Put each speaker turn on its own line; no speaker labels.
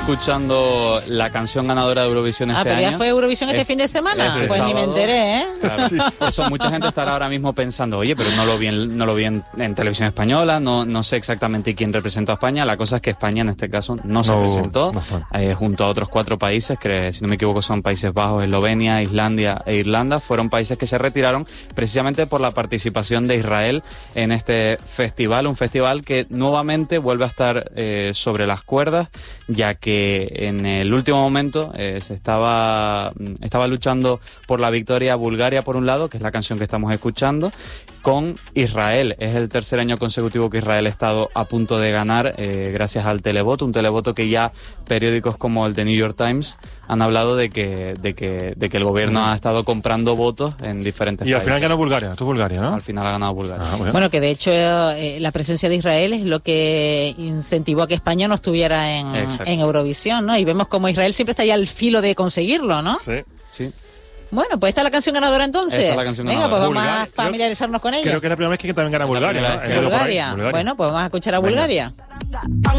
escuchando la canción ganadora de Eurovisión este año.
¿Pero ya fue Eurovisión este fin de semana? Pues sábado, ni me enteré, ¿eh?
Claro. Sí. Eso, mucha gente estará ahora mismo pensando, oye, pero no lo vi en televisión española, no sé exactamente quién representó a España. La cosa es que España en este caso no se presentó, junto a otros 4 países, que si no me equivoco son Países Bajos, Eslovenia, Islandia e Irlanda. Fueron países que se retiraron precisamente por la participación de Israel en este festival, un festival que nuevamente vuelve a estar sobre las cuerdas, ya que en el último momento se estaba luchando por la victoria Bulgaria por un lado, que es la canción que estamos escuchando, con Israel. Es el tercer año consecutivo que Israel ha estado a punto de ganar gracias al televoto, un televoto que ya periódicos como el The New York Times han hablado de que el gobierno ha estado comprando votos en diferentes países.
Y al final ganó Bulgaria, Bulgaria, ¿no?
Al final ha ganado Bulgaria.
Bueno, que de hecho la presencia de Israel es lo que incentivó a que España no estuviera en Eurovisión, ¿no? Y vemos como Israel siempre está ya al filo de conseguirlo, ¿no?
Sí.
Bueno, pues esta es la canción ganadora entonces.
Esta es la canción ganadora.
Venga, pues vamos a familiarizarnos con ella.
Creo que es la primera vez que también gana Bulgaria, ¿no?
Bulgaria. Bueno, pues vamos a escuchar a Bulgaria.